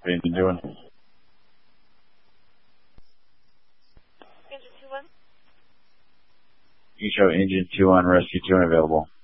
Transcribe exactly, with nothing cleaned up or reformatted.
Engine two one. Engine two one. You show Engine two on Rescue two unavailable.